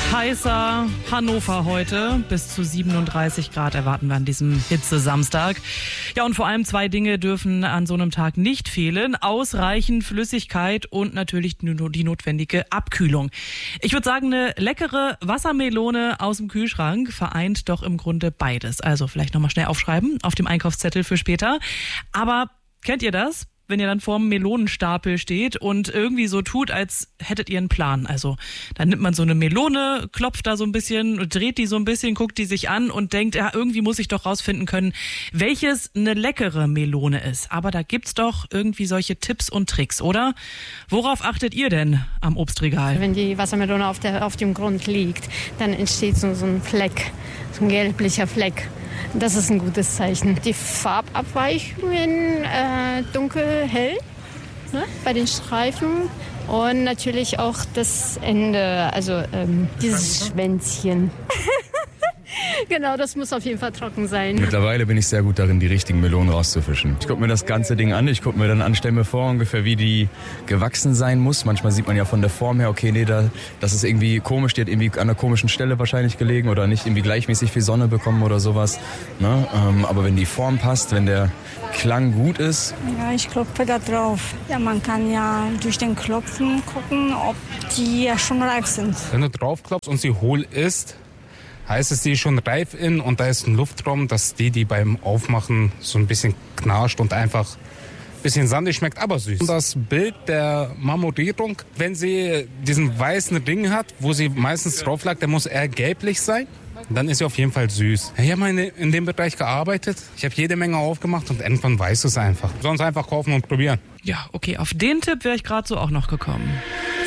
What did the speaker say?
Heißer Hannover heute. Bis zu 37 Grad erwarten wir an diesem Hitze-Samstag. Ja, und vor allem 2 Dinge dürfen an so einem Tag nicht fehlen. Ausreichend Flüssigkeit und natürlich die notwendige Abkühlung. Ich würde sagen, eine leckere Wassermelone aus dem Kühlschrank vereint doch im Grunde beides. Also vielleicht nochmal schnell aufschreiben auf dem Einkaufszettel für später. Aber kennt ihr das? Wenn ihr dann vorm Melonenstapel steht und irgendwie so tut, als hättet ihr einen Plan. Also dann nimmt man so eine Melone, klopft da so ein bisschen, dreht die so ein bisschen, guckt die sich an und denkt, ja, irgendwie muss ich doch rausfinden können, welches eine leckere Melone ist. Aber da gibt's doch irgendwie solche Tipps und Tricks, oder? Worauf achtet ihr denn am Obstregal? Wenn die Wassermelone auf dem Grund liegt, dann entsteht so ein Fleck, so ein gelblicher Fleck. Das ist ein gutes Zeichen. Die Farbabweichungen dunkel-hell, ne, bei den Streifen. Und natürlich auch das Ende, also dieses Schwänzchen. Genau, das muss auf jeden Fall trocken sein. Mittlerweile bin ich sehr gut darin, die richtigen Melonen rauszufischen. Ich gucke mir das ganze Ding an, ich gucke mir dann an, stelle mir vor ungefähr, wie die gewachsen sein muss. Manchmal sieht man ja von der Form her, okay, nee, das ist irgendwie komisch, die hat irgendwie an einer komischen Stelle wahrscheinlich gelegen oder nicht irgendwie gleichmäßig viel Sonne bekommen oder sowas. Ne? Aber wenn die Form passt, wenn der Klang gut ist. Ja, ich klopfe da drauf. Ja, man kann ja durch den Klopfen gucken, ob die ja schon reif sind. Wenn du draufklopfst und sie hohl ist, heißt es, die ist schon reif in und da ist ein Luftraum, dass die beim Aufmachen so ein bisschen knarscht und einfach ein bisschen sandig schmeckt, aber süß. Das Bild der Marmorierung, wenn sie diesen weißen Ring hat, wo sie meistens drauf lag, der muss eher gelblich sein. Dann ist sie auf jeden Fall süß. Ich habe mal in dem Bereich gearbeitet. Ich habe jede Menge aufgemacht und irgendwann weißt du es einfach. Sonst einfach kaufen und probieren. Ja, okay, auf den Tipp wäre ich gerade so auch noch gekommen.